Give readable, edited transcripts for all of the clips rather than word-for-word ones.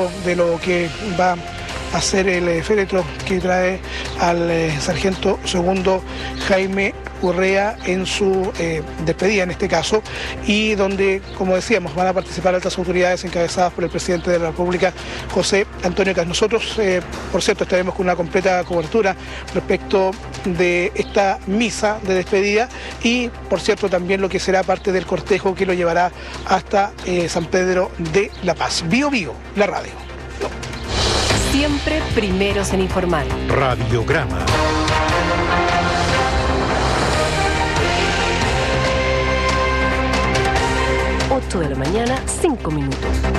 respecto de lo que va a ser el féretro que trae al sargento segundo Jaime Urrea en su despedida en este caso, y donde, como decíamos, van a participar altas autoridades encabezadas por el presidente de la República, José Antonio Kast. Nosotros, por cierto, estaremos con una completa cobertura respecto de esta misa de despedida y, por cierto, también lo que será parte del cortejo que lo llevará hasta San Pedro de La Paz. Bio Bio, la radio. Siempre primeros en informar. Radiograma. 8 de la mañana, 5 minutos.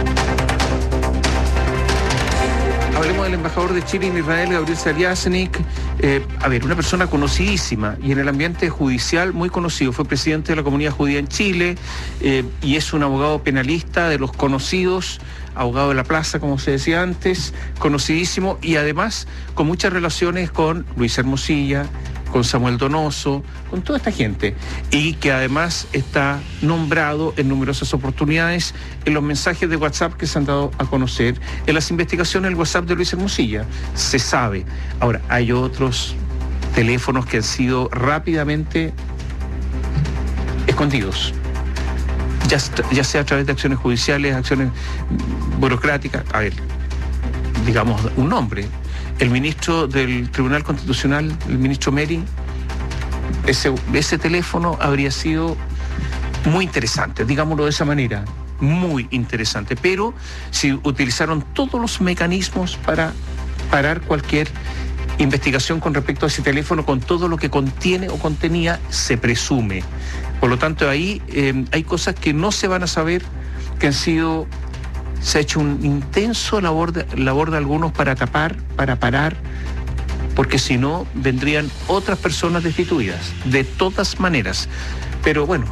Hablemos del embajador de Chile en Israel, Gabriel Saliasnik. Una persona conocidísima y en el ambiente judicial muy conocido. Fue presidente de la comunidad judía en Chile y es un abogado penalista de los conocidos, abogado de la plaza, como se decía antes, conocidísimo y además con muchas relaciones con Luis Hermosilla, con Samuel Donoso, con toda esta gente, y que además está nombrado en numerosas oportunidades en los mensajes de WhatsApp que se han dado a conocer, en las investigaciones del WhatsApp de Luis Hermosilla, se sabe. Ahora, hay otros teléfonos que han sido rápidamente escondidos, ya sea a través de acciones judiciales, acciones burocráticas. Digamos un nombre. El ministro del Tribunal Constitucional, el ministro Meri, ese teléfono habría sido muy interesante, digámoslo de esa manera, muy interesante, pero si utilizaron todos los mecanismos para parar cualquier investigación con respecto a ese teléfono, con todo lo que contiene o contenía, se presume. Por lo tanto, ahí hay cosas que no se van a saber, que se ha hecho un intenso labor de algunos para tapar, para parar, porque si no, vendrían otras personas destituidas, de todas maneras. Pero bueno,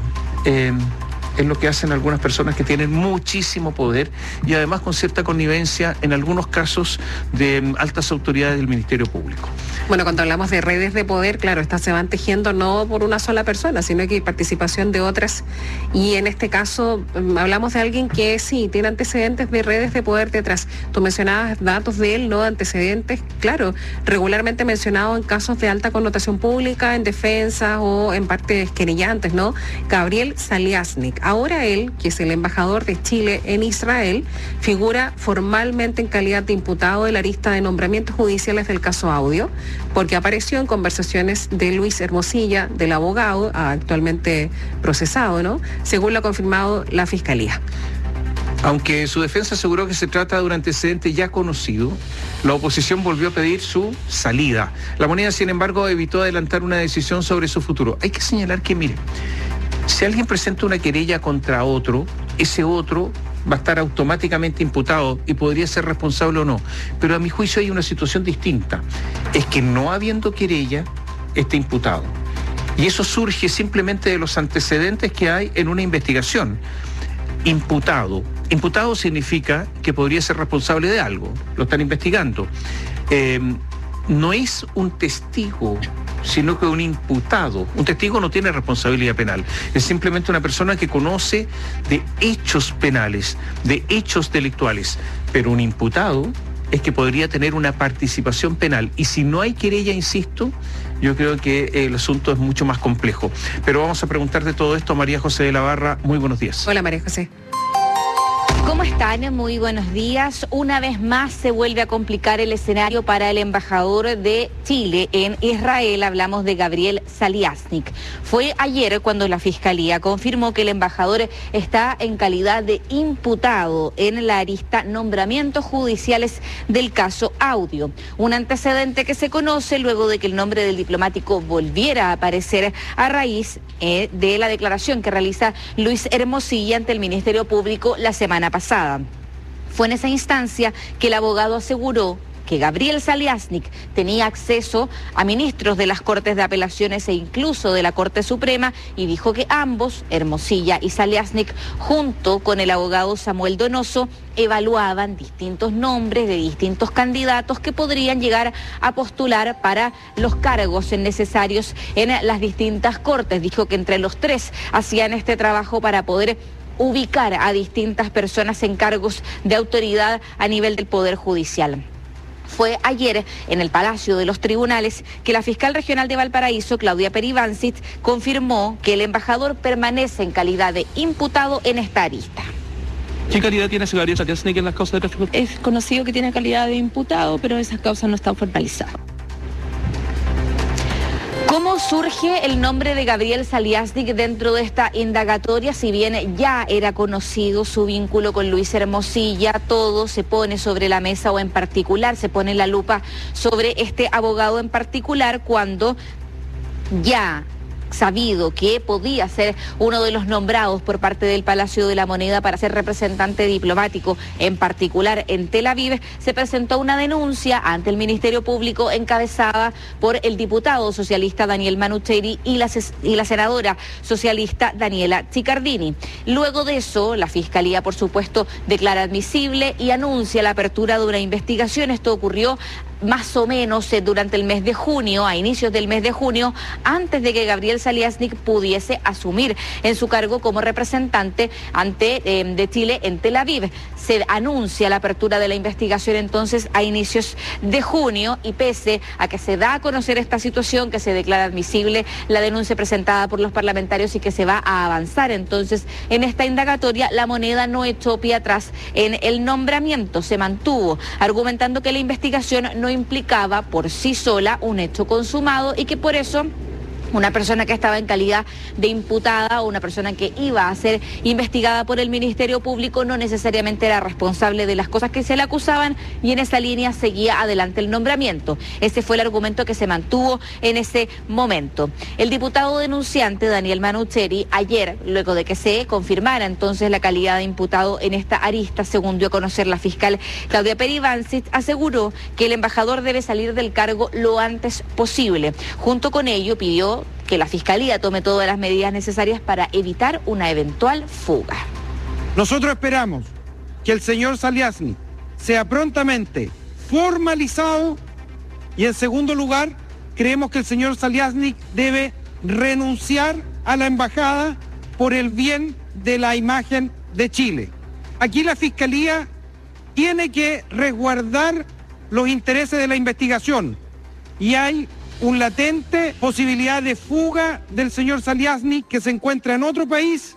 es lo que hacen algunas personas que tienen muchísimo poder y además con cierta connivencia en algunos casos de altas autoridades del Ministerio Público. Bueno, cuando hablamos de redes de poder, claro, estas se van tejiendo no por una sola persona, sino que hay participación de otras, y en este caso hablamos de alguien que sí, tiene antecedentes de redes de poder detrás. Tú mencionabas datos de él, ¿no? Antecedentes, claro, regularmente mencionado en casos de alta connotación pública, en defensa o en partes querellantes, ¿no? Gabriel Saliasnik. Ahora él, que es el embajador de Chile en Israel, figura formalmente en calidad de imputado de la lista de nombramientos judiciales del caso Audio, porque apareció en conversaciones de Luis Hermosilla, del abogado actualmente procesado, ¿no? Según lo ha confirmado la Fiscalía. Aunque su defensa aseguró que se trata de un antecedente ya conocido, la oposición volvió a pedir su salida. La Moneda, sin embargo, evitó adelantar una decisión sobre su futuro. Hay que señalar que, mire, si alguien presenta una querella contra otro, ese otro va a estar automáticamente imputado y podría ser responsable o no. Pero a mi juicio hay una situación distinta. Es que no habiendo querella, está imputado. Y eso surge simplemente de los antecedentes que hay en una investigación. Imputado. Imputado significa que podría ser responsable de algo. Lo están investigando. No es un testigo, sino que un imputado. Un testigo no tiene responsabilidad penal. Es simplemente una persona que conoce de hechos penales, de hechos delictuales. Pero un imputado es que podría tener una participación penal. Y si no hay querella, insisto, yo creo que el asunto es mucho más complejo. Pero vamos a preguntar de todo esto a María José de la Barra. Muy buenos días. Hola, María José. ¿Cómo están? Muy buenos días. Una vez más se vuelve a complicar el escenario para el embajador de Chile en Israel. Hablamos de Gabriel Saliasnik. Fue ayer cuando la Fiscalía confirmó que el embajador está en calidad de imputado en la arista nombramientos judiciales del caso Audio. Un antecedente que se conoce luego de que el nombre del diplomático volviera a aparecer a raíz de la declaración que realiza Luis Hermosilla ante el Ministerio Público la semana pasada. Fue en esa instancia que el abogado aseguró que Gabriel Saliasnik tenía acceso a ministros de las Cortes de Apelaciones e incluso de la Corte Suprema, y dijo que ambos, Hermosilla y Saliasnik, junto con el abogado Samuel Donoso, evaluaban distintos nombres de distintos candidatos que podrían llegar a postular para los cargos necesarios en las distintas cortes. Dijo que entre los tres hacían este trabajo para poder ubicar a distintas personas en cargos de autoridad a nivel del Poder Judicial. Fue ayer en el Palacio de los Tribunales que la fiscal regional de Valparaíso, Claudia Peribancic, confirmó que el embajador permanece en calidad de imputado en esta arista. ¿Qué calidad tiene ese Gabriel Saliasnik en las causas de tráfico? Es conocido que tiene calidad de imputado, pero esas causas no están formalizadas. ¿Cómo surge el nombre de Gabriel Saliasnik dentro de esta indagatoria? Si bien ya era conocido su vínculo con Luis Hermosilla, todo se pone sobre la mesa, o en particular se pone la lupa sobre este abogado en particular, cuando ya sabido que podía ser uno de los nombrados por parte del Palacio de la Moneda para ser representante diplomático, en particular en Tel Aviv, se presentó una denuncia ante el Ministerio Público encabezada por el diputado socialista Daniel Manucheri y la senadora socialista Daniela Ciccardini. Luego de eso, la Fiscalía, por supuesto, declara admisible y anuncia la apertura de una investigación. Esto ocurrió más o menos durante el mes de junio, a inicios del mes de junio, antes de que Gabriel Saliasnik pudiese asumir en su cargo como representante de Chile en Tel Aviv. Se anuncia la apertura de la investigación entonces a inicios de junio, y pese a que se da a conocer esta situación, que se declara admisible la denuncia presentada por los parlamentarios y que se va a avanzar entonces en esta indagatoria, la Moneda no echó pie atrás en el nombramiento, se mantuvo, argumentando que la investigación no implicaba por sí sola un hecho consumado y que por eso una persona que estaba en calidad de imputada o una persona que iba a ser investigada por el Ministerio Público no necesariamente era responsable de las cosas que se le acusaban, y en esa línea seguía adelante el nombramiento. Ese fue el argumento que se mantuvo en ese momento. El diputado denunciante Daniel Manucheri, ayer, luego de que se confirmara entonces la calidad de imputado en esta arista, según dio a conocer la fiscal Claudia Peribancic, aseguró que el embajador debe salir del cargo lo antes posible. Junto con ello pidió que la Fiscalía tome todas las medidas necesarias para evitar una eventual fuga. Nosotros esperamos que el señor Saliasnik sea prontamente formalizado, y en segundo lugar, creemos que el señor Saliasnik debe renunciar a la embajada por el bien de la imagen de Chile. Aquí la Fiscalía tiene que resguardar los intereses de la investigación, y hay una latente posibilidad de fuga del señor Saliasnik, que se encuentra en otro país.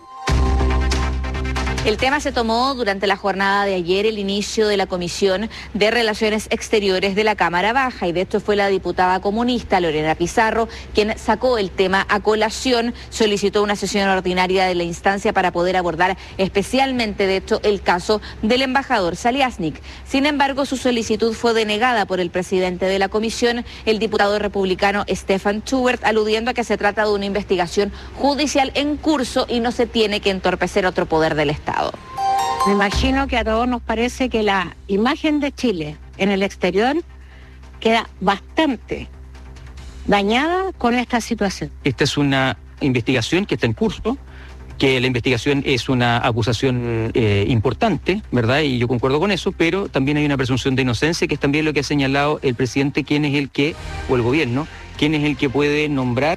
El tema se tomó durante la jornada de ayer, el inicio de la Comisión de Relaciones Exteriores de la Cámara Baja, y de hecho fue la diputada comunista Lorena Pizarro quien sacó el tema a colación, solicitó una sesión ordinaria de la instancia para poder abordar especialmente, de hecho, el caso del embajador Saliasnik. Sin embargo, su solicitud fue denegada por el presidente de la comisión, el diputado republicano Stefan Schubert, aludiendo a que se trata de una investigación judicial en curso y no se tiene que entorpecer otro poder del Estado. Me imagino que a todos nos parece que la imagen de Chile en el exterior queda bastante dañada con esta situación. Esta es una investigación que está en curso, que la investigación es una acusación importante, ¿verdad? Y yo concuerdo con eso, pero también hay una presunción de inocencia, que es también lo que ha señalado el presidente, quién es el que, o el gobierno, quién es el que puede nombrar.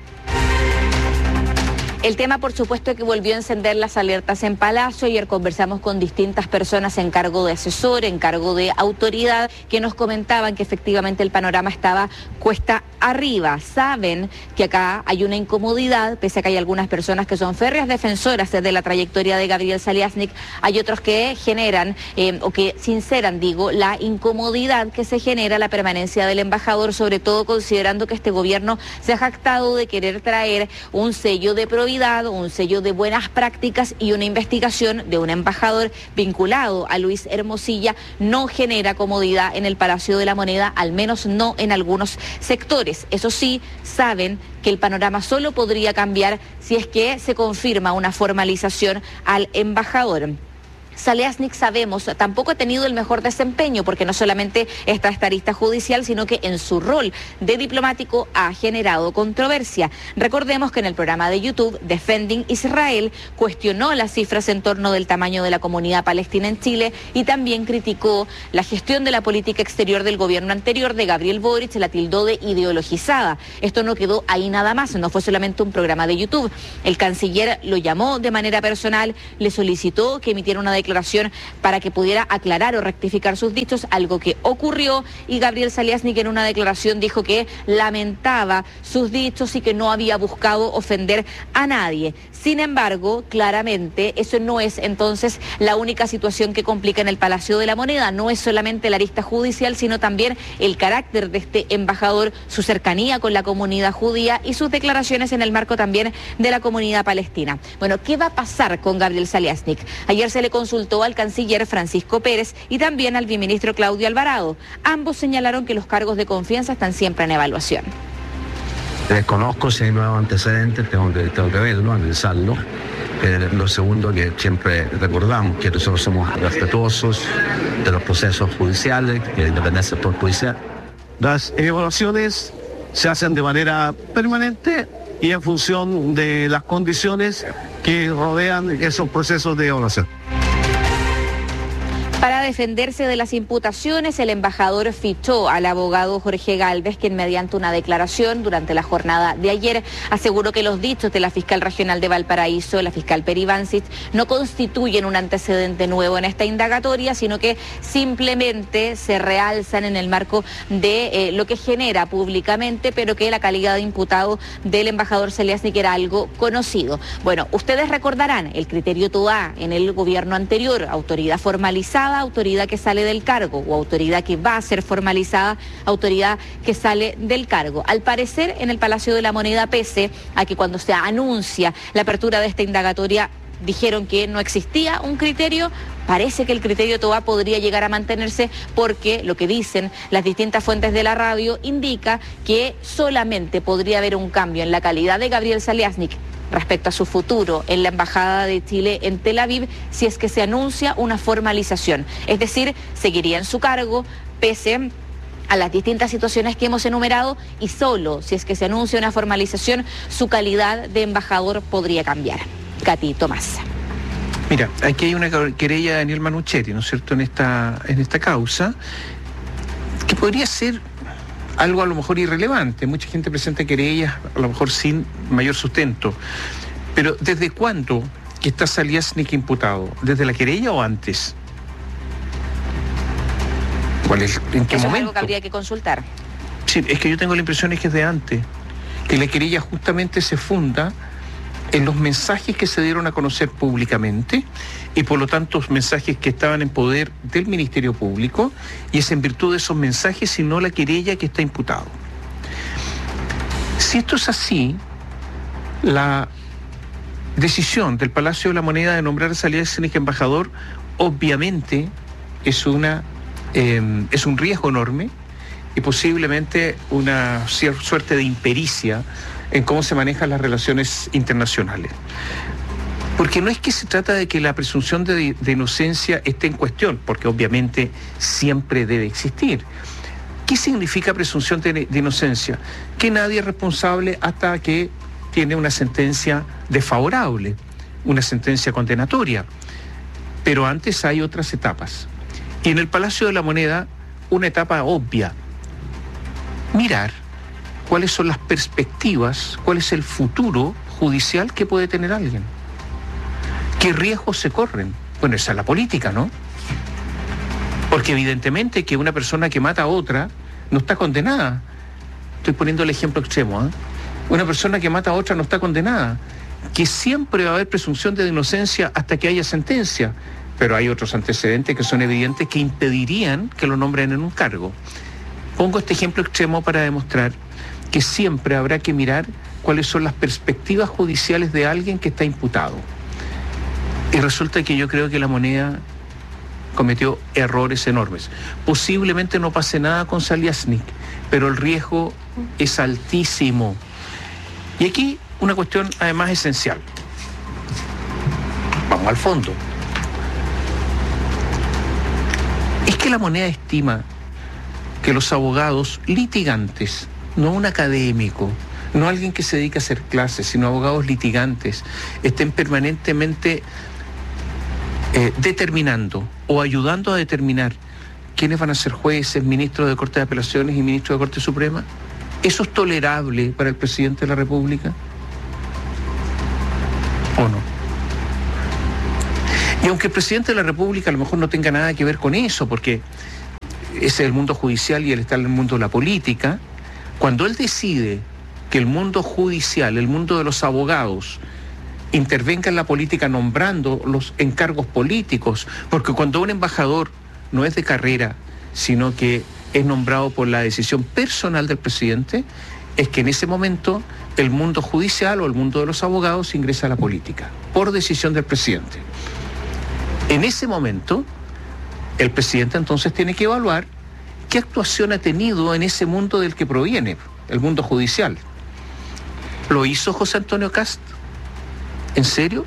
El tema, por supuesto, que volvió a encender las alertas en Palacio. Ayer conversamos con distintas personas en cargo de asesor, en cargo de autoridad, que nos comentaban que efectivamente el panorama estaba cuesta arriba. Saben que acá hay una incomodidad, pese a que hay algunas personas que son férreas defensoras de la trayectoria de Gabriel Saliasnik, hay otros que generan, o que sinceran, digo, la incomodidad que se genera la permanencia del embajador, sobre todo considerando que este gobierno se ha jactado de querer traer un sello de probidad, un sello de buenas prácticas, y una investigación de un embajador vinculado a Luis Hermosilla no genera comodidad en el Palacio de la Moneda, al menos no en algunos sectores. Eso sí, saben que el panorama solo podría cambiar si es que se confirma una formalización al embajador. Saliasnik, sabemos, tampoco ha tenido el mejor desempeño, porque no solamente está esta arista judicial, sino que en su rol de diplomático ha generado controversia. Recordemos que en el programa de YouTube Defending Israel cuestionó las cifras en torno del tamaño de la comunidad palestina en Chile y también criticó la gestión de la política exterior del gobierno anterior de Gabriel Boric, la tildó de ideologizada. Esto no quedó ahí nada más, no fue solamente un programa de YouTube. El canciller lo llamó de manera personal, le solicitó que emitiera una declaración para que pudiera aclarar o rectificar sus dichos, algo que ocurrió, y Gabriel Saliasnik en una declaración dijo que lamentaba sus dichos y que no había buscado ofender a nadie. Sin embargo, claramente, eso no es entonces la única situación que complica en el Palacio de la Moneda. No es solamente la arista judicial, sino también el carácter de este embajador, su cercanía con la comunidad judía y sus declaraciones en el marco también de la comunidad palestina. Bueno, ¿qué va a pasar con Gabriel Saliasnik? Ayer se le consultó al canciller Francisco Pérez y también al viceministro Claudio Alvarado. Ambos señalaron que los cargos de confianza están siempre en evaluación. Desconozco si hay nuevos antecedentes, tengo que verlo, analizarlo. Lo segundo, que siempre recordamos que nosotros somos respetuosos de los procesos judiciales, de la independencia del Poder Judicial. Las evaluaciones se hacen de manera permanente y en función de las condiciones que rodean esos procesos de evaluación. Para defenderse de las imputaciones, el embajador fichó al abogado Jorge Gálvez, quien mediante una declaración durante la jornada de ayer aseguró que los dichos de la fiscal regional de Valparaíso, la fiscal Peri Bancich, no constituyen un antecedente nuevo en esta indagatoria, sino que simplemente se realzan en el marco de lo que genera públicamente, pero que la calidad de imputado del embajador Saliasnik era algo conocido. Bueno, ustedes recordarán el criterio TOA en el gobierno anterior, autoridad formalizada, autoridad que sale del cargo, o autoridad que va a ser formalizada, autoridad que sale del cargo. Al parecer, en el Palacio de la Moneda, pese a que cuando se anuncia la apertura de esta indagatoria dijeron que no existía un criterio, parece que el criterio TOA podría llegar a mantenerse, porque lo que dicen las distintas fuentes de la radio indica que solamente podría haber un cambio en la calidad de Gabriel Saliasnik respecto a su futuro en la Embajada de Chile en Tel Aviv, si es que se anuncia una formalización. Es decir, seguiría en su cargo pese a las distintas situaciones que hemos enumerado, y solo si es que se anuncia una formalización, su calidad de embajador podría cambiar. Katy Tomás. Mira, aquí hay una querella de Daniel Manuchetti, ¿no es cierto?, en esta causa, que podría ser algo a lo mejor irrelevante. Mucha gente presenta querellas a lo mejor sin mayor sustento. Pero ¿desde cuándo que está Saliasnik imputado? ¿Desde la querella o antes? ¿Cuál es? ¿En qué momento? Es algo que habría que consultar. Sí, es que yo tengo la impresión es que es de antes. Que la querella justamente se funda en los mensajes que se dieron a conocer públicamente, y por lo tanto mensajes que estaban en poder del Ministerio Público, y es en virtud de esos mensajes y no la querella que está imputado. Si esto es así, la decisión del Palacio de la Moneda de nombrar a Saliasnik embajador obviamente es un riesgo enorme y posiblemente una suerte de impericia en cómo se manejan las relaciones internacionales. Porque no es que se trata de que la presunción de inocencia esté en cuestión, porque obviamente siempre debe existir. ¿Qué significa presunción de inocencia? Que nadie es responsable hasta que tiene una sentencia desfavorable, una sentencia condenatoria. Pero antes hay otras etapas. Y en el Palacio de la Moneda, una etapa obvia: mirar cuáles son las perspectivas, cuál es el futuro judicial que puede tener alguien. ¿Qué riesgos se corren? Bueno, esa es la política, ¿no? Porque evidentemente que una persona que mata a otra no está condenada. Estoy poniendo el ejemplo extremo, ¿eh? Una persona que mata a otra no está condenada. Que siempre va a haber presunción de inocencia hasta que haya sentencia. Pero hay otros antecedentes que son evidentes que impedirían que lo nombren en un cargo. Pongo este ejemplo extremo para demostrar que siempre habrá que mirar cuáles son las perspectivas judiciales de alguien que está imputado. Y resulta que yo creo que la Moneda cometió errores enormes. Posiblemente no pase nada con Saliasnik, pero el riesgo es altísimo. Y aquí una cuestión además esencial. Vamos al fondo. que La Moneda estima que los abogados litigantes, no un académico, no alguien que se dedica a hacer clases, sino abogados litigantes, estén permanentemente determinando o ayudando a determinar quiénes van a ser jueces, ministros de Corte de Apelaciones y ministros de Corte Suprema? ¿Eso es tolerable para el presidente de la República? ¿O no? Y aunque el presidente de la República a lo mejor no tenga nada que ver con eso, porque ese es el mundo judicial y él está en el mundo de la política, cuando él decide que el mundo judicial, el mundo de los abogados, intervenga en la política nombrando los encargos políticos, porque cuando un embajador no es de carrera, sino que es nombrado por la decisión personal del presidente, es que en ese momento el mundo judicial o el mundo de los abogados ingresa a la política, por decisión del presidente. En ese momento, el presidente entonces tiene que evaluar qué actuación ha tenido en ese mundo del que proviene, el mundo judicial. ¿Lo hizo José Antonio Kast? ¿En serio?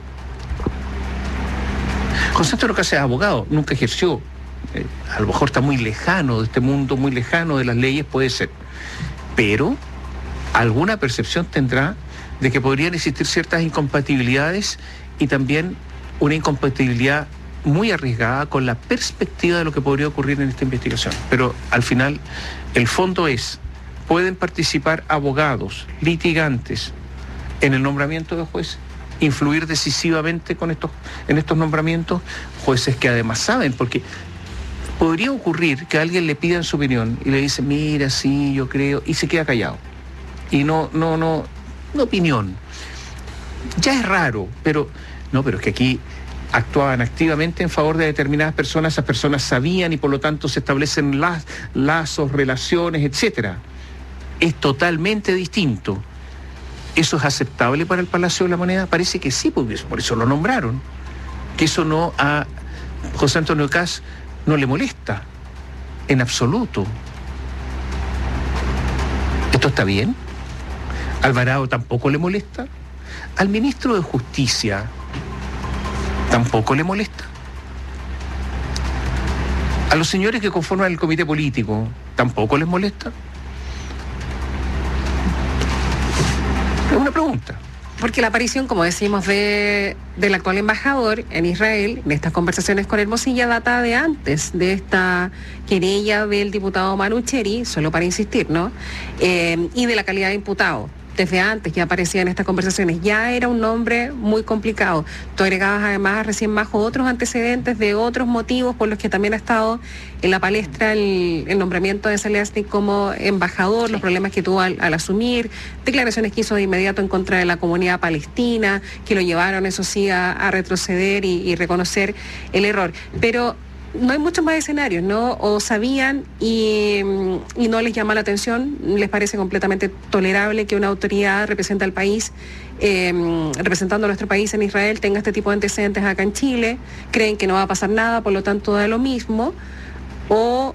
José Antonio Kast es abogado, nunca ejerció. A lo mejor está muy lejano de este mundo, muy lejano de las leyes, puede ser. Pero alguna percepción tendrá de que podrían existir ciertas incompatibilidades y también una incompatibilidad muy arriesgada con la perspectiva de lo que podría ocurrir en esta investigación. Pero al final, el fondo es, ¿pueden participar abogados, litigantes en el nombramiento de jueces? ¿Influir decisivamente en estos nombramientos? Jueces que además saben, porque podría ocurrir que alguien le pida su opinión y le dice, mira, sí, yo creo, y se queda callado. Y no opinión. Ya es raro, pero es que aquí actuaban activamente en favor de determinadas personas, esas personas sabían y por lo tanto se establecen lazos, relaciones, etcétera. Es totalmente distinto. ¿Eso es aceptable para el Palacio de la Moneda? Parece que sí, por eso lo nombraron. Que eso no a José Antonio Kast no le molesta, en absoluto. ¿Esto está bien? ¿Alvarado tampoco le molesta? ¿Al ministro de Justicia tampoco le molesta? ¿A los señores que conforman el comité político tampoco les molesta? Es una pregunta. Porque la aparición, como decimos, del actual embajador en Israel, de estas conversaciones con Hermosilla, data de antes de esta querella del diputado Manu Cheri, solo para insistir, ¿no? Y de la calidad de imputado. Desde antes ya aparecía en estas conversaciones, ya era un nombre muy complicado. Tú agregabas además recién Majo otros antecedentes de otros motivos por los que también ha estado en la palestra el nombramiento de Saliasnik como embajador, los problemas que tuvo al asumir, declaraciones que hizo de inmediato en contra de la comunidad palestina, que lo llevaron, eso sí, a retroceder y reconocer el error. Pero no hay muchos más escenarios, ¿no? O sabían y no les llama la atención, les parece completamente tolerable que una autoridad represente al país, representando a nuestro país en Israel, tenga este tipo de antecedentes acá en Chile, creen que no va a pasar nada, por lo tanto da lo mismo, o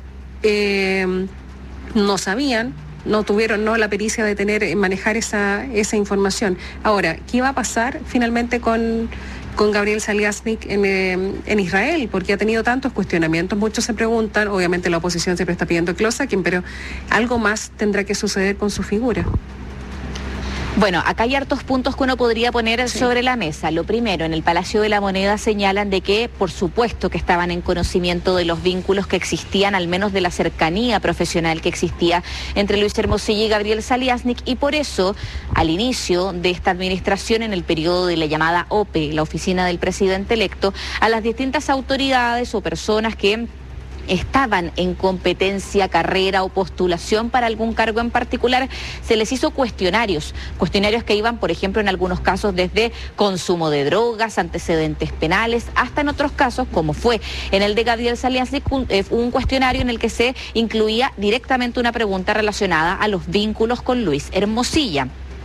no sabían, no tuvieron la pericia de manejar esa información. Ahora, ¿qué va a pasar finalmente con Gabriel Saliasnik en Israel? Porque ha tenido tantos cuestionamientos, muchos se preguntan, obviamente la oposición siempre está pidiendo closaking, pero algo más tendrá que suceder con su figura. Bueno, acá hay hartos puntos que uno podría poner sobre la mesa. Lo primero, en el Palacio de la Moneda señalan de que, por supuesto, que estaban en conocimiento de los vínculos que existían, al menos de la cercanía profesional que existía entre Luis Hermosilla y Gabriel Saliasnik, y por eso, al inicio de esta administración, en el periodo de la llamada OPE, la oficina del presidente electo, a las distintas autoridades o personas que estaban en competencia, carrera o postulación para algún cargo en particular, se les hizo cuestionarios que iban, por ejemplo, en algunos casos desde consumo de drogas, antecedentes penales, hasta en otros casos, como fue en el de Gabriel Saliasnik, un cuestionario en el que se incluía directamente una pregunta relacionada a los vínculos con Luis Hermosilla.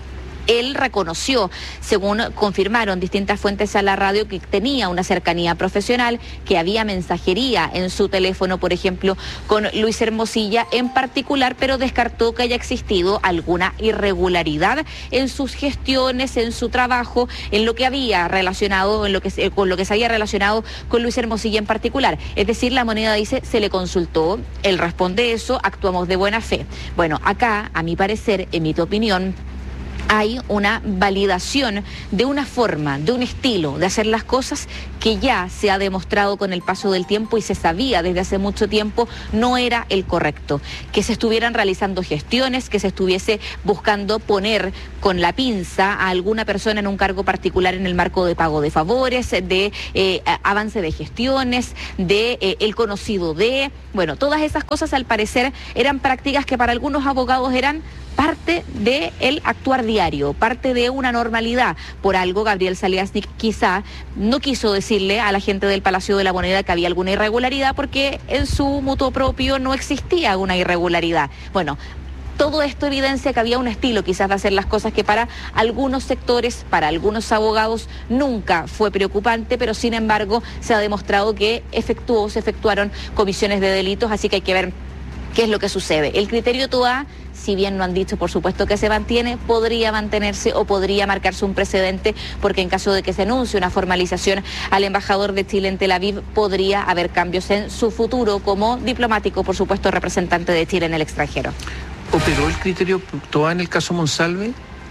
Él reconoció, según confirmaron distintas fuentes a la radio, que tenía una cercanía profesional, que había mensajería en su teléfono, por ejemplo, con Luis Hermosilla en particular, pero descartó que haya existido alguna irregularidad en sus gestiones, en su trabajo, en lo que había relacionado, con lo que se había relacionado con Luis Hermosilla en particular. Es decir, La Moneda dice, se le consultó, él responde eso, actuamos de buena fe. Bueno, acá, a mi parecer, en mi opinión, hay una validación de una forma, de un estilo de hacer las cosas que ya se ha demostrado con el paso del tiempo y se sabía desde hace mucho tiempo no era el correcto. Que se estuvieran realizando gestiones, que se estuviese buscando poner con la pinza a alguna persona en un cargo particular en el marco de pago de favores, de avance de gestiones, de el conocido de... Bueno, todas esas cosas al parecer eran prácticas que para algunos abogados eran parte del actuar diario, parte de una normalidad. Por algo Gabriel Saliasnik quizá no quiso decirle a la gente del Palacio de la Moneda que había alguna irregularidad porque en su mutuo propio no existía una irregularidad. Bueno, todo esto evidencia que había un estilo quizás de hacer las cosas que para algunos sectores, para algunos abogados, nunca fue preocupante, pero sin embargo se ha demostrado que se efectuaron comisiones de delitos, así que hay que ver qué es lo que sucede. El criterio TOA, si bien no han dicho por supuesto que se mantiene, podría mantenerse o podría marcarse un precedente, porque en caso de que se anuncie una formalización al embajador de Chile en Tel Aviv, podría haber cambios en su futuro como diplomático, por supuesto, representante de Chile en el extranjero. ¿Operó el criterio TOA en el caso Monsalve?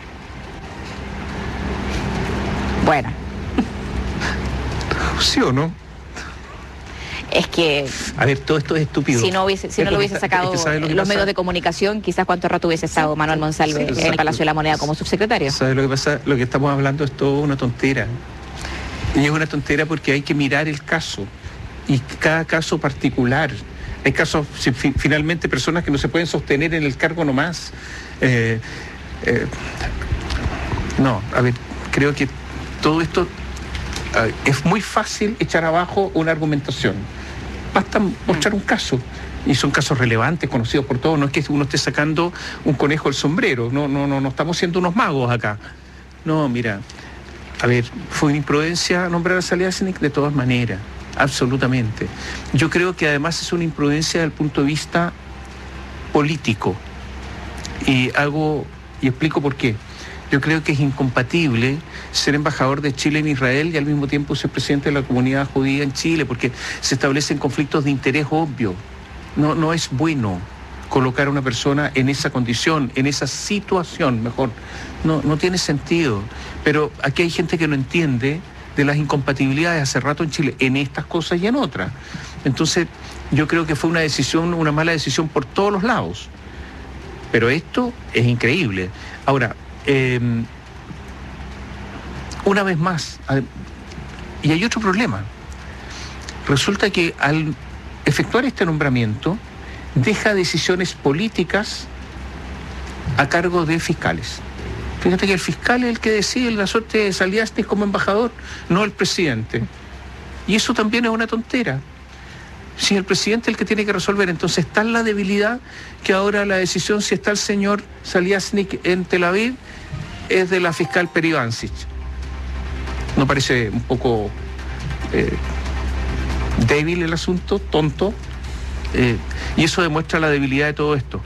Bueno. ¿Sí o no? Es que... A ver, todo esto es estúpido. Si no lo hubiese sacado los medios de comunicación, quizás cuánto rato hubiese estado Manuel Monsalve en el Palacio de la Moneda como subsecretario. ¿Sabes lo que pasa? Lo que estamos hablando es todo una tontera. Y es una tontera porque hay que mirar el caso. Y cada caso particular. Hay casos, finalmente, personas que no se pueden sostener en el cargo nomás. No, a ver, creo que todo esto... es muy fácil echar abajo una argumentación. Basta mostrar un caso. Y son casos relevantes, conocidos por todos. No es que uno esté sacando un conejo del sombrero. No estamos siendo unos magos acá. No, mira, a ver, fue una imprudencia nombrar a Saliasnik de todas maneras. Absolutamente. Yo creo que además es una imprudencia desde el punto de vista político. Y explico por qué. Yo creo que es incompatible ser embajador de Chile en Israel y al mismo tiempo ser presidente de la comunidad judía en Chile, porque se establecen conflictos de interés obvio. No es bueno colocar a una persona en esa condición, en esa situación, mejor. No tiene sentido. Pero aquí hay gente que no entiende de las incompatibilidades hace rato en Chile, en estas cosas y en otras. Entonces, yo creo que fue una mala decisión por todos los lados. Pero esto es increíble. Ahora, una vez más, y hay otro problema. Resulta que al efectuar este nombramiento, deja decisiones políticas a cargo de fiscales. Fíjate que el fiscal es el que decide la suerte de Saliasnik como embajador, no el presidente. Y eso también es una tontera. Si el presidente es el que tiene que resolver, entonces está la debilidad que ahora la decisión, si está el señor Saliasnik en Tel Aviv, es de la fiscal Peri Bancic. ¿No parece un poco débil el asunto, tonto? Y eso demuestra la debilidad de todo esto.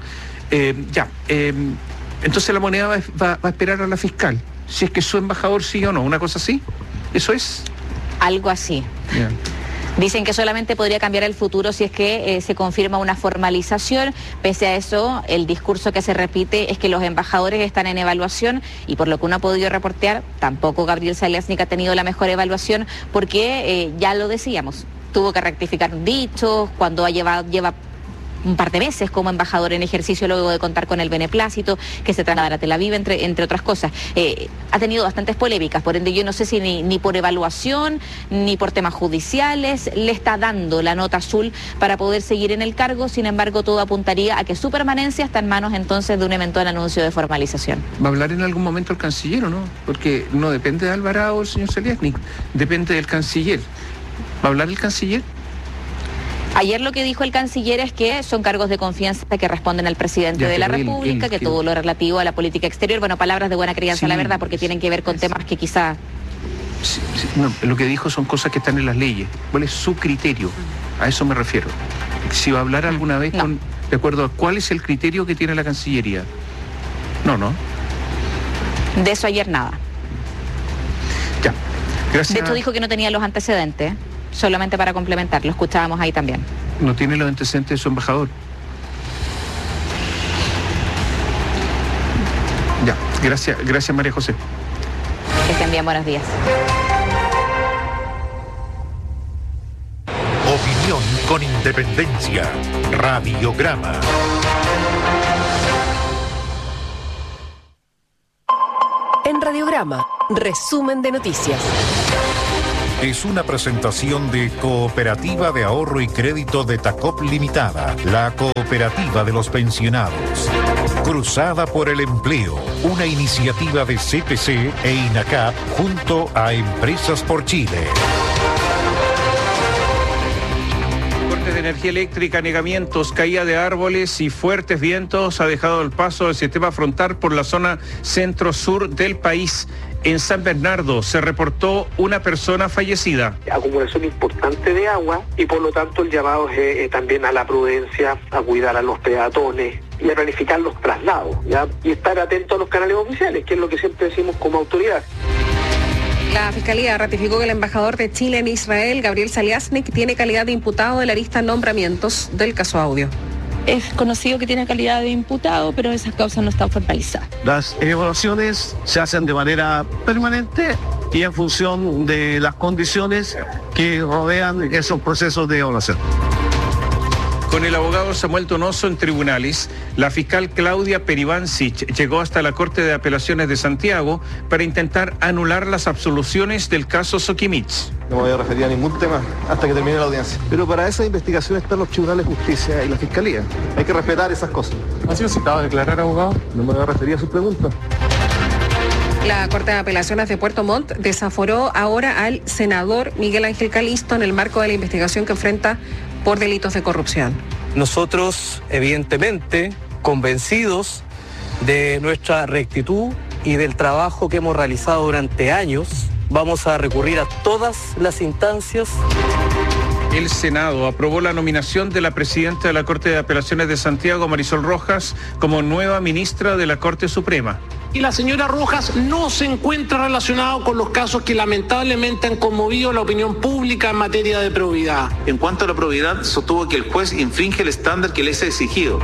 Entonces La Moneda va a esperar a la fiscal, si es que su embajador sí o no, una cosa así. ¿Eso es? Algo así. Yeah. Dicen que solamente podría cambiar el futuro si es que se confirma una formalización. Pese a eso, el discurso que se repite es que los embajadores están en evaluación y por lo que uno ha podido reportear, tampoco Gabriel Saliasnik ha tenido la mejor evaluación porque, ya lo decíamos, tuvo que rectificar dichos cuando lleva un par de meses como embajador en ejercicio luego de contar con el beneplácito que se trasladara a Tel Aviv, entre otras cosas. Ha tenido bastantes polémicas, por ende yo no sé si ni por evaluación ni por temas judiciales le está dando la nota azul para poder seguir en el cargo. Sin embargo, todo apuntaría a que su permanencia está en manos entonces de un eventual anuncio de formalización. ¿Va a hablar en algún momento el canciller o no? Porque no depende de Alvarado o el señor Saliasnik, depende del canciller. ¿Va a hablar el canciller? Ayer lo que dijo el canciller es que son cargos de confianza que responden al presidente de la República, que todo lo relativo a la política exterior, bueno, palabras de buena crianza, la verdad, porque tienen que ver con temas que quizá... No, lo que dijo son cosas que están en las leyes. ¿Cuál es su criterio? A eso me refiero. Si va a hablar alguna vez de acuerdo a cuál es el criterio que tiene la Cancillería. No. De eso ayer nada. Ya, gracias. De hecho dijo que no tenía los antecedentes, solamente para complementar, lo escuchábamos ahí también. No tiene los antecedentes de su embajador. Ya, gracias María José. Que estén bien, buenos días. Opinión con independencia. Radiograma. En Radiograma, resumen de noticias. Es una presentación de Cooperativa de Ahorro y Crédito de Tacop Limitada, la cooperativa de los pensionados. Cruzada por el Empleo, una iniciativa de CPC e INACAP junto a Empresas por Chile. Cortes de energía eléctrica, anegamientos, caída de árboles y fuertes vientos ha dejado el paso del sistema frontal por la zona centro-sur del país. En San Bernardo se reportó una persona fallecida. Acumulación importante de agua y por lo tanto el llamado es también a la prudencia, a cuidar a los peatones y a planificar los traslados, ¿ya? Y estar atento a los canales oficiales, que es lo que siempre decimos como autoridad. La Fiscalía ratificó que el embajador de Chile en Israel, Gabriel Saliasnik, tiene calidad de imputado de la lista de nombramientos del caso Audio. Es conocido que tiene calidad de imputado, pero esas causas no están formalizadas. Las evaluaciones se hacen de manera permanente y en función de las condiciones que rodean esos procesos de evaluación. Con el abogado Samuel Donoso en tribunales, la fiscal Claudia Peribancic llegó hasta la Corte de Apelaciones de Santiago para intentar anular las absoluciones del caso Soquimich. No me voy a referir a ningún tema hasta que termine la audiencia. Pero para esa investigación están los tribunales de justicia y la fiscalía. Hay que respetar esas cosas. ¿Ha sido citado a declarar, abogado? No me voy a referir a sus preguntas. La Corte de Apelaciones de Puerto Montt desaforó ahora al senador Miguel Ángel Calisto en el marco de la investigación que enfrenta por delitos de corrupción. Nosotros, evidentemente, convencidos de nuestra rectitud y del trabajo que hemos realizado durante años, vamos a recurrir a todas las instancias. El Senado aprobó la nominación de la presidenta de la Corte de Apelaciones de Santiago, Marisol Rojas, como nueva ministra de la Corte Suprema. Y la señora Rojas no se encuentra relacionado con los casos que lamentablemente han conmovido la opinión pública en materia de probidad. En cuanto a la probidad, sostuvo que el juez infringe el estándar que le es exigido.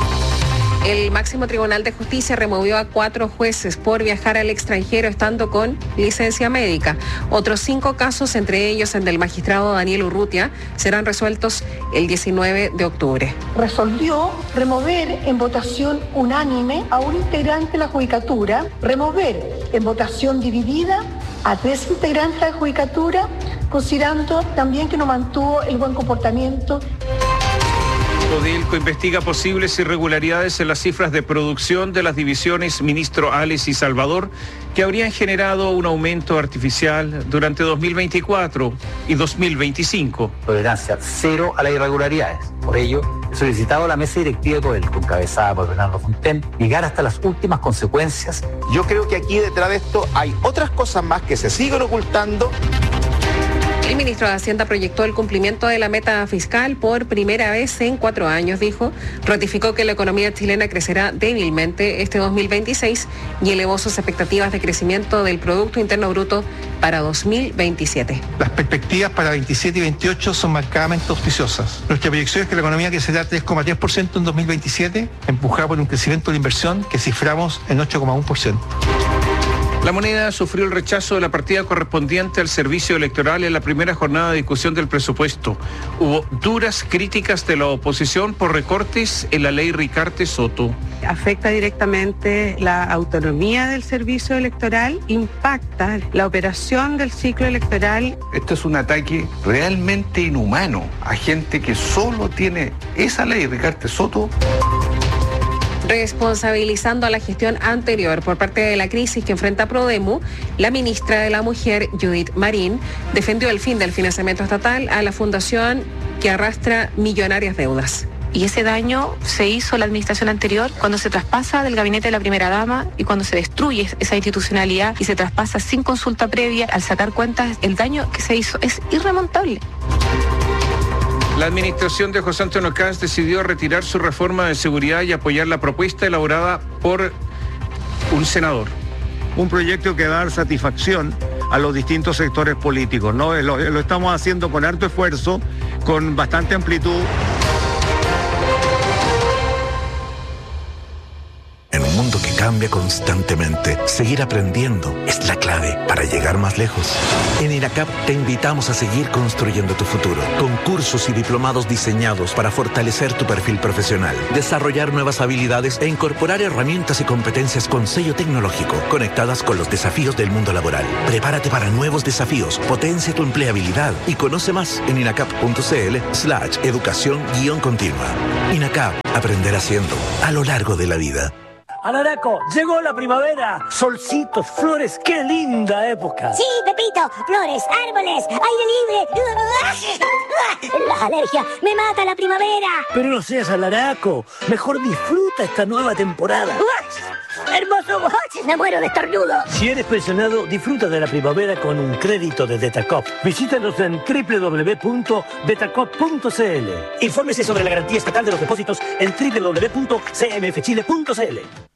El máximo tribunal de justicia removió a 4 jueces por viajar al extranjero estando con licencia médica. Otros 5 casos, entre ellos el del magistrado Daniel Urrutia, serán resueltos el 19 de octubre. Resolvió remover en votación unánime a un integrante de la judicatura, remover en votación dividida a 3 integrantes de la judicatura, considerando también que no mantuvo el buen comportamiento. Codelco investiga posibles irregularidades en las cifras de producción de las divisiones Ministro Ales y Salvador que habrían generado un aumento artificial durante 2024 y 2025. Tolerancia cero a las irregularidades. Por ello, he solicitado a la mesa directiva de Codelco, encabezada por Bernardo Fonten, llegar hasta las últimas consecuencias. Yo creo que aquí detrás de esto hay otras cosas más que se siguen ocultando. El ministro de Hacienda proyectó el cumplimiento de la meta fiscal por primera vez en 4 años, dijo. Ratificó que la economía chilena crecerá débilmente este 2026 y elevó sus expectativas de crecimiento del Producto Interno Bruto para 2027. Las perspectivas para 27 y 28 son marcadamente auspiciosas. Nuestra proyección es que la economía crecerá 3,3% en 2027, empujada por un crecimiento de la inversión que ciframos en 8,1%. La moneda sufrió el rechazo de la partida correspondiente al servicio electoral en la primera jornada de discusión del presupuesto. Hubo duras críticas de la oposición por recortes en la ley Ricarte Soto. Afecta directamente la autonomía del servicio electoral, impacta la operación del ciclo electoral. Esto es un ataque realmente inhumano a gente que solo tiene esa ley Ricarte Soto. Responsabilizando a la gestión anterior por parte de la crisis que enfrenta Prodemu, la ministra de la Mujer, Judith Marín, defendió el fin del financiamiento estatal a la Fundación que arrastra millonarias deudas. Y ese daño se hizo la administración anterior cuando se traspasa del gabinete de la primera dama y cuando se destruye esa institucionalidad y se traspasa sin consulta previa. Al sacar cuentas, el daño que se hizo es irremontable. La administración de José Antonio Kast decidió retirar su reforma de seguridad y apoyar la propuesta elaborada por un senador. Un proyecto que va a dar satisfacción a los distintos sectores políticos, ¿no? Lo estamos haciendo con harto esfuerzo, con bastante amplitud. En un mundo que cambia constantemente, seguir aprendiendo es la clave para llegar más lejos. En INACAP te invitamos a seguir construyendo tu futuro, con cursos y diplomados diseñados para fortalecer tu perfil profesional, desarrollar nuevas habilidades e incorporar herramientas y competencias con sello tecnológico, conectadas con los desafíos del mundo laboral. Prepárate para nuevos desafíos, potencia tu empleabilidad y conoce más en inacap.cl/educación-continua. INACAP, aprender haciendo, a lo largo de la vida. Alaraco, llegó la primavera. Solcitos, flores, qué linda época. Sí, Pepito, flores, árboles, aire libre. La alergia me mata la primavera. Pero no seas alaraco, mejor disfruta esta nueva temporada. ¡Hermoso! Me muero de estornudo. Si eres pensionado, disfruta de la primavera con un crédito de Detacop. Visítanos en www.detacop.cl. Infórmese sobre la garantía estatal de los depósitos en www.cmfchile.cl.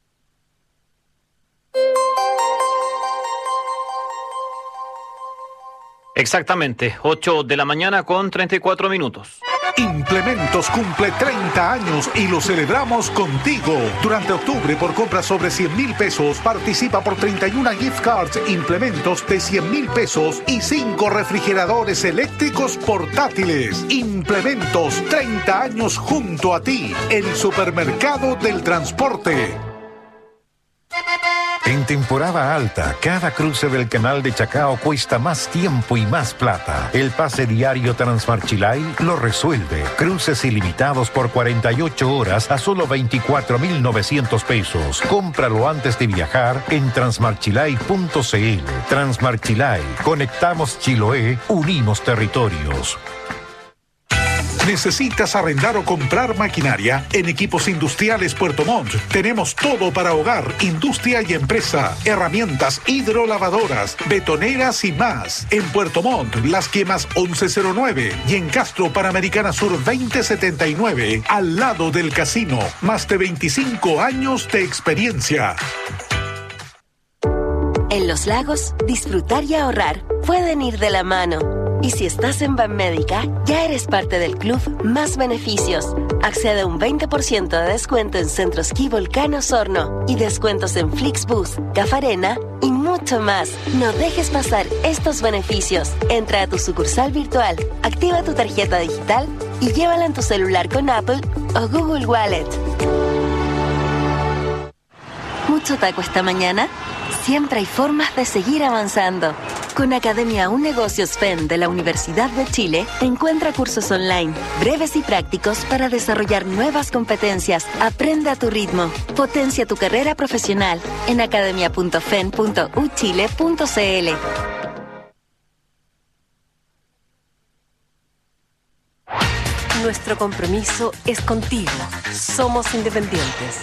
Exactamente, 8 de la mañana con 34 minutos. Implementos cumple 30 años y lo celebramos contigo. Durante octubre, por compras sobre 100,000 pesos, participa por 31 gift cards Implementos de 100,000 pesos y 5 refrigeradores eléctricos portátiles. Implementos, 30 años junto a ti, el supermercado del transporte. En temporada alta, cada cruce del canal de Chacao cuesta más tiempo y más plata. El pase diario Transmarchilay lo resuelve. Cruces ilimitados por 48 horas a solo 24,900 pesos. Cómpralo antes de viajar en transmarchilay.cl. Transmarchilay. Conectamos Chiloé, unimos territorios. ¿Necesitas arrendar o comprar maquinaria? En Equipos Industriales Puerto Montt tenemos todo para hogar, industria y empresa. Herramientas hidrolavadoras, betoneras y más. En Puerto Montt, Las Quemas 1109 y en Castro Panamericana Sur 2079, al lado del casino. Más de 25 años de experiencia. En Los Lagos, disfrutar y ahorrar pueden ir de la mano. Y si estás en Banmédica, ya eres parte del club Más Beneficios. Accede a un 20% de descuento en Centro Esquí Volcán Osorno y descuentos en Flixbus, Cafarena y mucho más. No dejes pasar estos beneficios. Entra a tu sucursal virtual, activa tu tarjeta digital y llévala en tu celular con Apple o Google Wallet. ¿Mucho taco esta mañana? Siempre hay formas de seguir avanzando. Con Academia Un Negocios FEN de la Universidad de Chile, encuentra cursos online, breves y prácticos para desarrollar nuevas competencias. Aprende a tu ritmo. Potencia tu carrera profesional en academia.fen.uchile.cl. Nuestro compromiso es contigo. Somos independientes.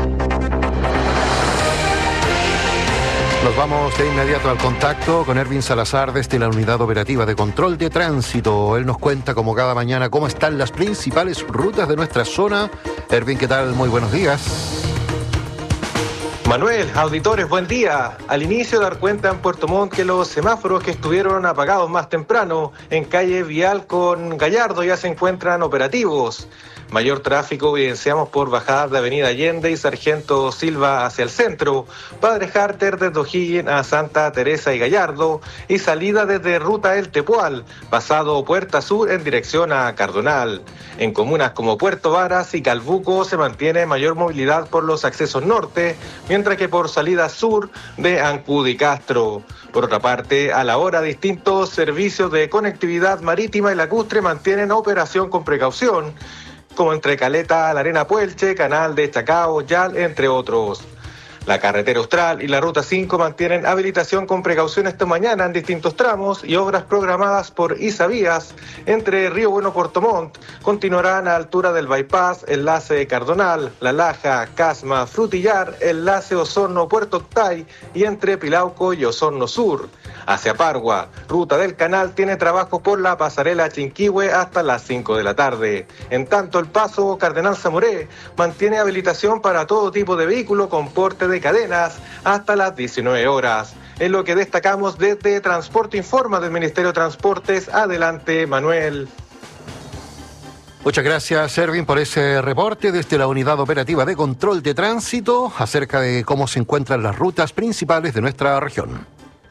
Nos vamos de inmediato al contacto con Erwin Salazar desde la Unidad Operativa de Control de Tránsito. Él nos cuenta como cada mañana cómo están las principales rutas de nuestra zona. Erwin, ¿qué tal? Muy buenos días. Manuel, auditores, buen día. Al inicio dar cuenta en Puerto Montt que los semáforos que estuvieron apagados más temprano en calle Vial con Gallardo ya se encuentran operativos. Mayor tráfico evidenciamos por bajadas de Avenida Allende y Sargento Silva hacia el centro, Padre Harter desde O'Higgins a Santa Teresa y Gallardo y salida desde Ruta El Tepual, pasado Puerta Sur en dirección a Cardonal. En comunas como Puerto Varas y Calbuco se mantiene mayor movilidad por los accesos norte, mientras que por salida sur de Ancud y Castro. Por otra parte, a la hora distintos servicios de conectividad marítima y lacustre mantienen operación con precaución, como entre Caleta, La Arena Puelche, Canal de Chacao, Yal, entre otros. La carretera Austral y la ruta 5 mantienen habilitación con precaución esta mañana en distintos tramos y obras programadas por Isavías entre Río Bueno Puerto Montt continuarán a altura del bypass, enlace Cardonal, La Laja, Casma, Frutillar, enlace Osorno Puerto Octay y entre Pilauco y Osorno Sur. Hacia Pargua, ruta del Canal tiene trabajo por la pasarela Chinquihue hasta las 5 de la tarde. En tanto, el paso Cardenal Zamoré mantiene habilitación para todo tipo de vehículo con porte de cadenas hasta las 19 horas. Es lo que destacamos desde Transporte Informa del Ministerio de Transportes. Adelante, Manuel. Muchas gracias, Erwin, por ese reporte desde la Unidad Operativa de Control de Tránsito acerca de cómo se encuentran las rutas principales de nuestra región.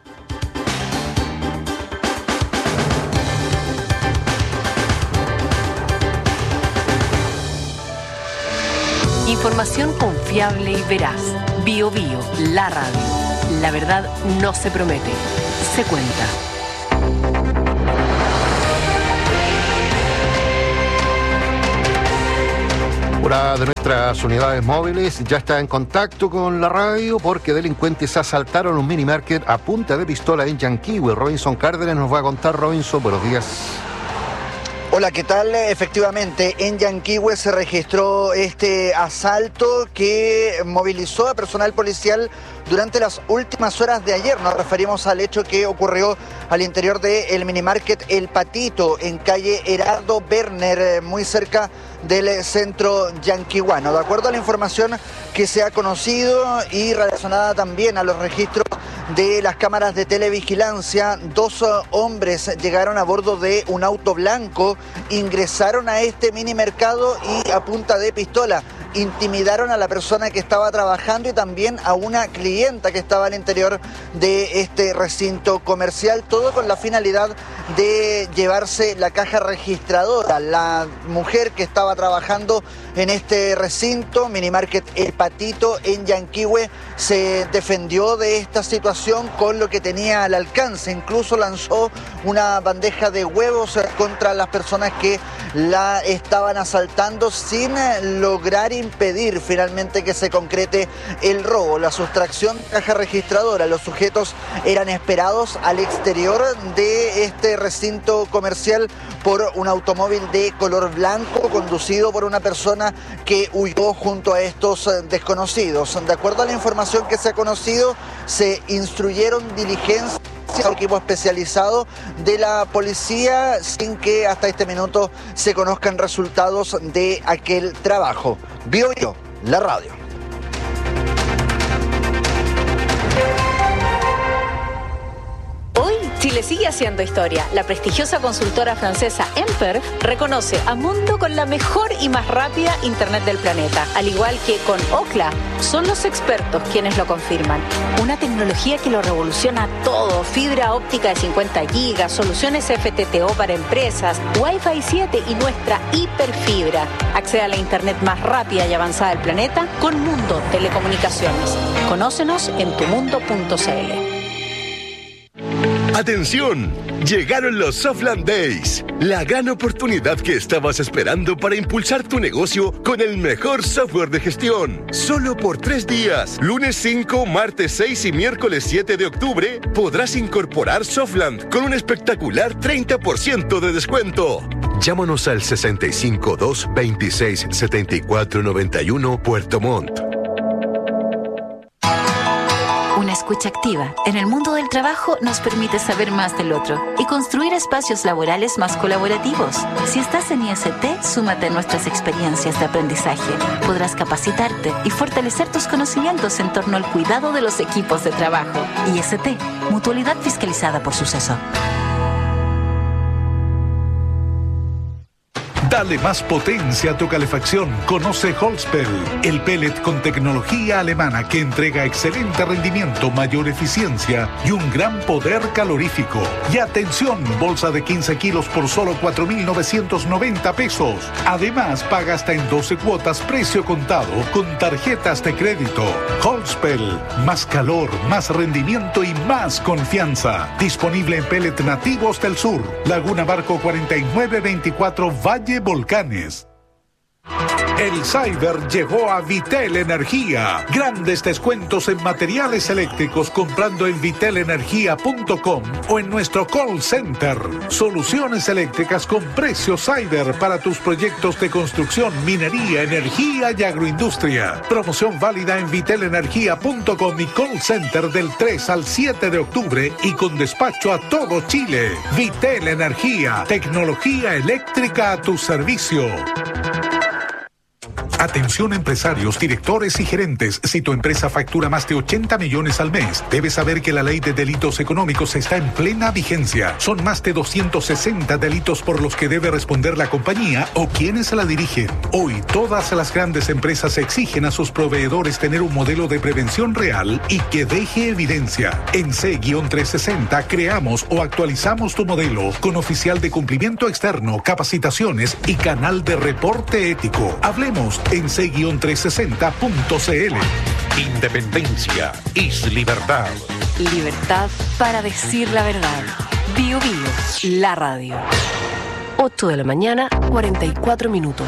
Información confiable y veraz. BioBio, la radio. La verdad no se promete, se cuenta. Una de nuestras unidades móviles ya está en contacto con la radio porque delincuentes asaltaron un mini market a punta de pistola en Yanquihue. Robinson Cárdenas nos va a contar. Robinson, buenos días. Hola, ¿qué tal? Efectivamente, en Yanquihue se registró este asalto que movilizó a personal policial durante las últimas horas de ayer. Nos referimos al hecho que ocurrió al interior del minimarket El Patito, en calle Herardo Werner, muy cerca del centro yanquihuano. De acuerdo a la información que se ha conocido y relacionada también a los registros de las cámaras de televigilancia, 2 hombres llegaron a bordo de un auto blanco, ingresaron a este mini mercado y a punta de pistola intimidaron a la persona que estaba trabajando y también a una clienta que estaba al interior de este recinto comercial, todo con la finalidad de llevarse la caja registradora. La mujer que estaba trabajando en este recinto, Minimarket El Patito en Yanquihue, se defendió de esta situación con lo que tenía al alcance. Incluso lanzó una bandeja de huevos contra las personas que la estaban asaltando sin lograr impedir finalmente que se concrete el robo. La sustracción de caja registradora, los sujetos eran esperados al exterior de este recinto comercial por un automóvil de color blanco conducido por una persona que huyó junto a estos desconocidos. De acuerdo a la información que se ha conocido, se instruyeron diligencias al equipo especializado de la policía sin que hasta este minuto se conozcan resultados de aquel trabajo. BioBio, la radio. Hoy Chile sigue haciendo historia. La prestigiosa consultora francesa Emper reconoce a Mundo con la mejor y más rápida internet del planeta. Al igual que con Ookla, son los expertos quienes lo confirman. Una tecnología que lo revoluciona todo. Fibra óptica de 50 gigas, soluciones FTTO para empresas, Wi-Fi 7 y nuestra hiperfibra. Accede a la internet más rápida y avanzada del planeta con Mundo Telecomunicaciones. Conócenos en tumundo.cl. ¡Atención! Llegaron los Softland Days, la gran oportunidad que estabas esperando para impulsar tu negocio con el mejor software de gestión. Solo por 3 días, lunes 5, martes 6 y miércoles 7 de octubre, podrás incorporar Softland con un espectacular 30% de descuento. Llámanos al 652 26 74 91 Puerto Montt. Una escucha activa en el mundo del trabajo nos permite saber más del otro y construir espacios laborales más colaborativos. Si estás en IST, súmate a nuestras experiencias de aprendizaje. Podrás capacitarte y fortalecer tus conocimientos en torno al cuidado de los equipos de trabajo. IST, Mutualidad Fiscalizada por Suceso. Dale más potencia a tu calefacción. Conoce Holzpel, el pellet con tecnología alemana que entrega excelente rendimiento, mayor eficiencia y un gran poder calorífico. Y atención, bolsa de 15 kilos por solo 4.990 pesos. Además, paga hasta en 12 cuotas precio contado con tarjetas de crédito. Holzpel, más calor, más rendimiento y más confianza. Disponible en pellet nativos del sur. Laguna Barco 4924 Valle Volcanes. El Cyber llegó a Vitel Energía. Grandes descuentos en materiales eléctricos comprando en vitelenergia.com o en nuestro call center. Soluciones eléctricas con precio Cyber para tus proyectos de construcción, minería, energía y agroindustria. Promoción válida en vitelenergia.com y call center del 3 al 7 de octubre y con despacho a todo Chile. Vitel Energía, tecnología eléctrica a tu servicio. Atención empresarios, directores y gerentes. Si tu empresa factura más de 80 millones al mes, debes saber que la ley de delitos económicos está en plena vigencia. Son más de 260 delitos por los que debe responder la compañía o quienes la dirigen. Hoy, todas las grandes empresas exigen a sus proveedores tener un modelo de prevención real y que deje evidencia. En C-360 creamos o actualizamos tu modelo con oficial de cumplimiento externo, capacitaciones y canal de reporte ético. Hablemos en c-360.cl. Independencia es libertad. Libertad para decir la verdad. Bio Bio, la radio. 8 de la mañana, 44 minutos.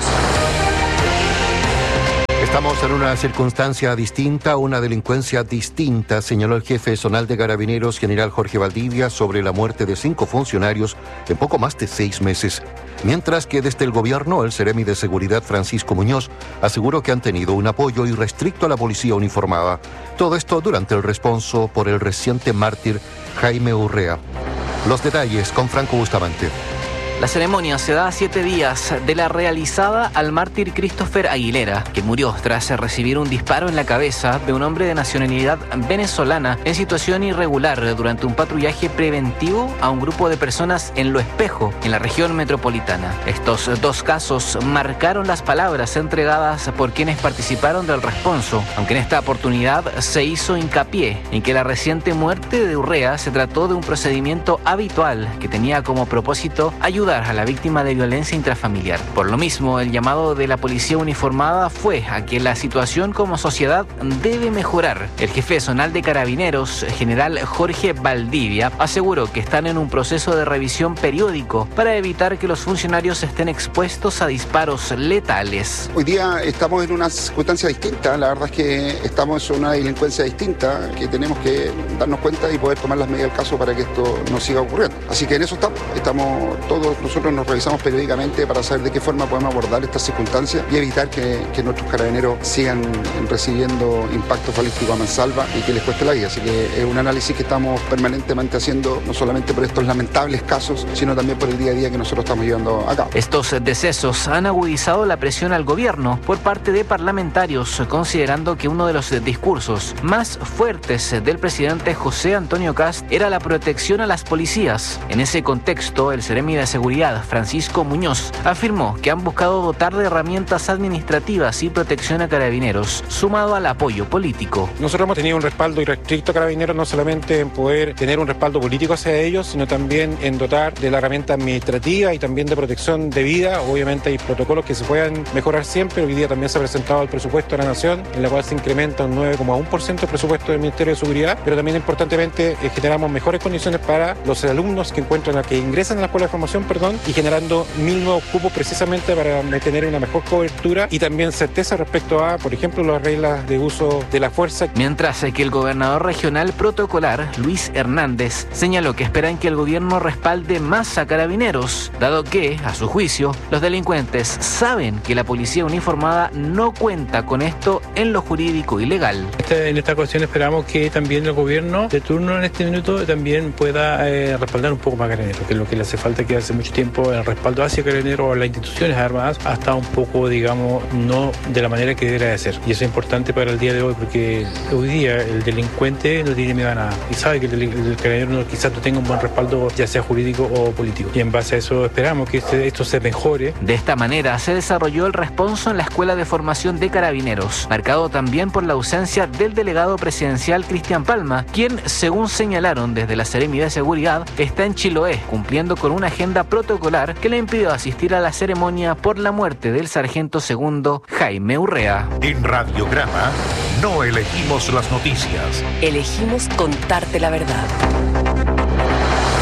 Estamos en una circunstancia distinta, una delincuencia distinta, señaló el jefe zonal de Carabineros, general Jorge Valdivia, sobre la muerte de 5 funcionarios en poco más de 6 meses. Mientras que desde el gobierno, el seremi de Seguridad Francisco Muñoz aseguró que han tenido un apoyo irrestricto a la policía uniformada. Todo esto durante el responso por el reciente mártir Jaime Urrea. Los detalles con Franco Bustamante. La ceremonia se da a 7 días de la realizada al mártir Christopher Aguilera, que murió tras recibir un disparo en la cabeza de un hombre de nacionalidad venezolana en situación irregular durante un patrullaje preventivo a un grupo de personas en Lo Espejo, en la región metropolitana. Estos 2 casos marcaron las palabras entregadas por quienes participaron del responso, aunque en esta oportunidad se hizo hincapié en que la reciente muerte de Urrea se trató de un procedimiento habitual que tenía como propósito ayudar a la víctima de violencia intrafamiliar. Por lo mismo, el llamado de la policía uniformada fue a que la situación como sociedad debe mejorar. El jefe zonal de Carabineros, general Jorge Valdivia, aseguró que están en un proceso de revisión periódico para evitar que los funcionarios estén expuestos a disparos letales. Hoy día estamos en una circunstancia distinta, la verdad es que estamos en una delincuencia distinta que tenemos que darnos cuenta y poder tomar las medidas del caso para que esto no siga ocurriendo. Así que en eso estamos todos. Nosotros nos revisamos periódicamente para saber de qué forma podemos abordar estas circunstancias y evitar que nuestros carabineros sigan recibiendo impactos balísticos a mansalva y que les cueste la vida. Así que es un análisis que estamos permanentemente haciendo, no solamente por estos lamentables casos, sino también por el día a día que nosotros estamos llevando a cabo. Estos decesos han agudizado la presión al gobierno por parte de parlamentarios, considerando que uno de los discursos más fuertes del presidente José Antonio Kast era la protección a las policías. En ese contexto, el seremi de Seguridad Francisco Muñoz afirmó que han buscado dotar de herramientas administrativas y protección a Carabineros, sumado al apoyo político. Nosotros hemos tenido un respaldo irrestricto a Carabineros, no solamente en poder tener un respaldo político hacia ellos, sino también en dotar de la herramienta administrativa y también de protección debida. Obviamente hay protocolos que se puedan mejorar siempre. Hoy día también se ha presentado el presupuesto de la Nación, en la cual se incrementa un 9,1% el presupuesto del Ministerio de Seguridad, pero también importantemente generamos mejores condiciones para los alumnos que ingresan a la escuela de formación, y generando 1.000 nuevos cupos precisamente para tener una mejor cobertura y también certeza respecto a, por ejemplo, las reglas de uso de la fuerza. Mientras que el gobernador regional protocolar, Luis Hernández, señaló que esperan que el gobierno respalde más a Carabineros, dado que, a su juicio, los delincuentes saben que la policía uniformada no cuenta con esto en lo jurídico y legal. En esta cuestión esperamos que también el gobierno de turno en este minuto también pueda respaldar un poco más a Carabineros, que es lo que le hace falta, que hace mucho tiempo el respaldo hacia Carabineros o las instituciones armadas ha estado un poco, digamos, no de la manera que debería de ser. Y eso es importante para el día de hoy, porque hoy día el delincuente no tiene miedo a nada y sabe que el Carabinero quizás no tenga un buen respaldo, ya sea jurídico o político. Y en base a eso esperamos que esto se mejore. De esta manera se desarrolló el responso en la Escuela de Formación de Carabineros, marcado también por la ausencia del delegado presidencial Cristian Palma, quien, según señalaron desde la Seremi de Seguridad, está en Chiloé, cumpliendo con una agenda protocolar que le impidió asistir a la ceremonia por la muerte del sargento segundo Jaime Urrea. En Radiograma no elegimos las noticias. Elegimos contarte la verdad.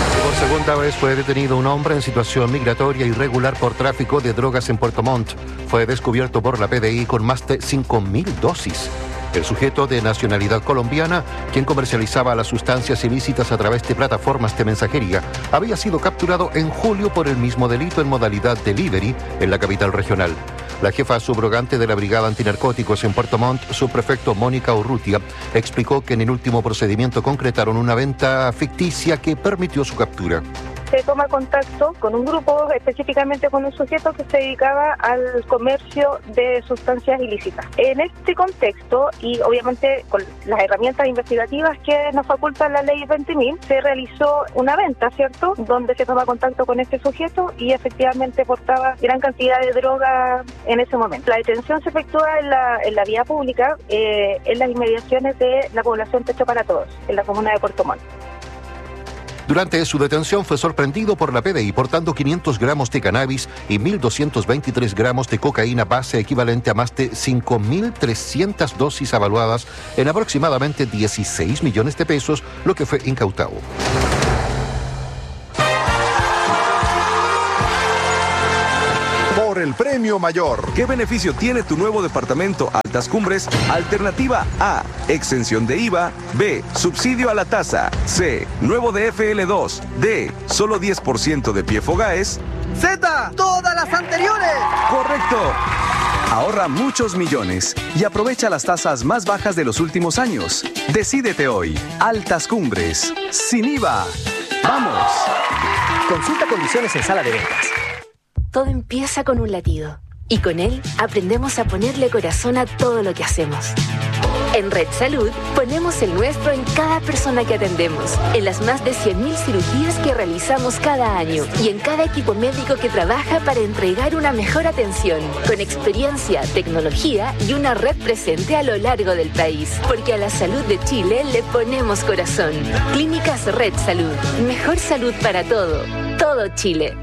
segunda vez fue detenido un hombre en situación migratoria irregular por tráfico de drogas en Puerto Montt. Fue descubierto por la PDI con más de 5.000 dosis. El sujeto de nacionalidad colombiana, quien comercializaba las sustancias ilícitas a través de plataformas de mensajería, había sido capturado en julio por el mismo delito en modalidad delivery en la capital regional. La jefa subrogante de la Brigada Antinarcóticos en Puerto Montt, subprefecto Mónica Urrutia, explicó que en el último procedimiento concretaron una venta ficticia que permitió su captura. Se toma contacto con un grupo, específicamente con un sujeto que se dedicaba al comercio de sustancias ilícitas. En este contexto, y obviamente con las herramientas investigativas que nos faculta la ley 20.000, se realizó una venta, ¿cierto?, donde se toma contacto con este sujeto y efectivamente portaba gran cantidad de droga en ese momento. La detención se efectúa en la vía pública, en las inmediaciones de la población Techo para Todos, en la comuna de Puerto Montt. Durante su detención fue sorprendido por la PDI portando 500 gramos de cannabis y 1.223 gramos de cocaína base, equivalente a más de 5.300 dosis evaluadas en aproximadamente 16 millones de pesos, lo que fue incautado. Por el premio mayor. ¿Qué beneficio tiene tu nuevo departamento Altas Cumbres? Alternativa A, exención de IVA. B, subsidio a la tasa. C, nuevo de FL2. D, solo 10% de PFOGAES. Z, todas las anteriores. Correcto. Ahorra muchos millones y aprovecha las tasas más bajas de los últimos años. Decídete hoy. Altas Cumbres. Sin IVA. ¡Vamos! Consulta condiciones en sala de ventas. Todo empieza con un latido y con él aprendemos a ponerle corazón a todo lo que hacemos. En Red Salud ponemos el nuestro en cada persona que atendemos, en las más de 100.000 cirugías que realizamos cada año y en cada equipo médico que trabaja para entregar una mejor atención, con experiencia, tecnología y una red presente a lo largo del país. Porque a la salud de Chile le ponemos corazón. Clínicas Red Salud. Mejor salud para todo. Todo Chile.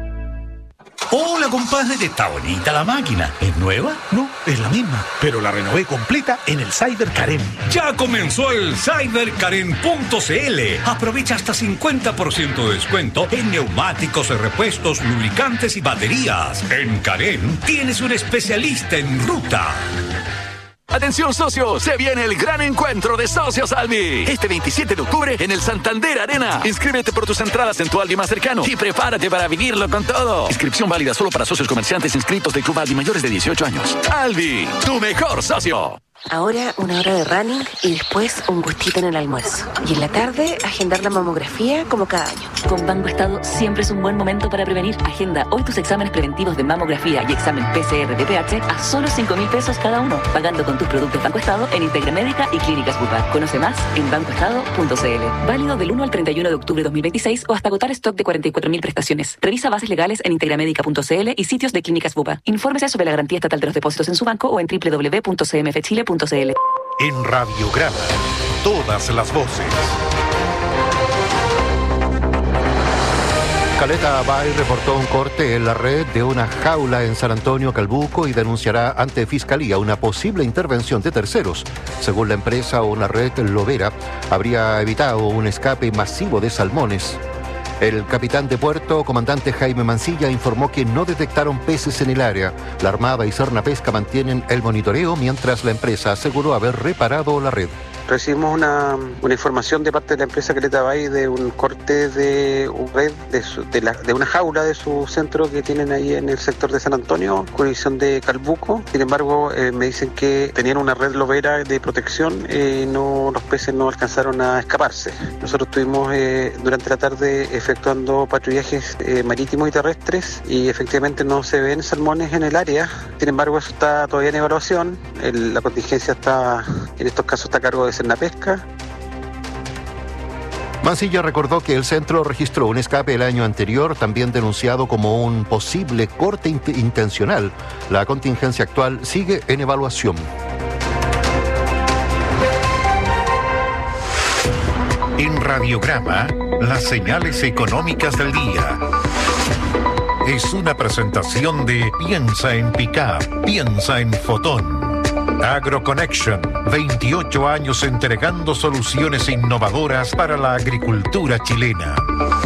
Hola, compadre, te está bonita la máquina. ¿Es nueva? No, es la misma, pero la renové completa en el Cyber Karen. Ya comenzó el CyberKaren.cl. Aprovecha hasta 50% de descuento en neumáticos, repuestos, lubricantes y baterías. En Karen tienes un especialista en ruta. Atención socios, se viene el gran encuentro de Socios Albi. Este 27 de octubre en el Santander Arena. Inscríbete por tus entradas en tu Albi más cercano y prepárate para vivirlo con todo. Inscripción válida solo para socios comerciantes inscritos del Club Albi mayores de 18 años. Albi, tu mejor socio. Ahora una hora de running y después un gustito en el almuerzo. Y en la tarde, agendar la mamografía como cada año. Con Banco Estado siempre es un buen momento para prevenir. Agenda hoy tus exámenes preventivos de mamografía y examen PCR de pH a solo 5.000 pesos cada uno, pagando con tus productos Banco Estado en Integramédica y Clínicas Bupa. Conoce más en bancoestado.cl. Válido del 1 al 31 de octubre de 2026 o hasta agotar stock de 44.000 prestaciones. Revisa bases legales en integramédica.cl y sitios de Clínicas Bupa. Infórmese sobre la garantía estatal de los depósitos en su banco o en www.cmfchile.cl. En Radiograma, todas las voces. Caleta Bay reportó un corte en la red de una jaula en San Antonio, Calbuco, y denunciará ante Fiscalía una posible intervención de terceros. Según la empresa, una red lobera habría evitado un escape masivo de salmones. El capitán de puerto, comandante Jaime Mancilla, informó que no detectaron peces en el área. La Armada y Cernapesca mantienen el monitoreo, mientras la empresa aseguró haber reparado la red. Recibimos una información de parte de la empresa Caleta Bay de un corte de una red de una jaula de su centro que tienen ahí en el sector de San Antonio, jurisdicción de Calbuco. Sin embargo, me dicen que tenían una red lobera de protección y los peces no alcanzaron a escaparse. Nosotros estuvimos durante la tarde efectuando patrullajes marítimos y terrestres y efectivamente no se ven salmones en el área. Sin embargo, eso está todavía en evaluación. La contingencia en estos casos está a cargo de Cernapesca. Mancilla recordó que el centro registró un escape el año anterior, también denunciado como un posible corte intencional. La contingencia actual sigue en evaluación. En Radiograma, las señales económicas del día. Es una presentación de Piensa en Pickup, piensa en Fotón. AgroConnection, 28 años entregando soluciones innovadoras para la agricultura chilena.